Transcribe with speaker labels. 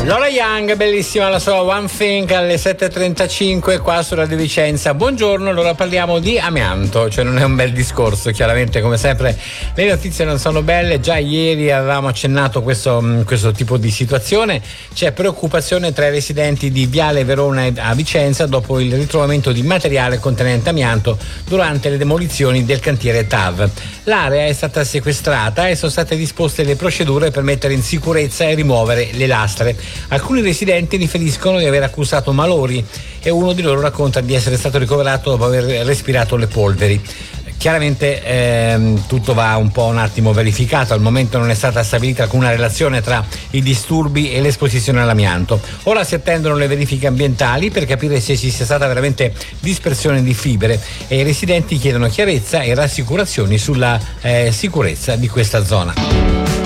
Speaker 1: Lola Young, bellissima la sua One Thing alle 7.35 qua su Radio Vicenza. Buongiorno, allora parliamo di amianto, cioè non è un bel discorso, chiaramente come sempre le notizie non sono belle, già ieri avevamo accennato questo tipo di situazione. C'è preoccupazione tra i residenti di Viale Verona a Vicenza dopo il ritrovamento di materiale contenente amianto durante le demolizioni del cantiere TAV. L'area è stata sequestrata e sono state disposte le procedure per mettere in sicurezza e rimuovere le lastre. Alcuni residenti riferiscono di aver accusato malori e uno di loro racconta di essere stato ricoverato dopo aver respirato le polveri. Chiaramente tutto va un attimo verificato, al momento non è stata stabilita alcuna relazione tra i disturbi e l'esposizione all'amianto. Ora si attendono le verifiche ambientali per capire se ci sia stata veramente dispersione di fibre e i residenti chiedono chiarezza e rassicurazioni sulla sicurezza di questa zona.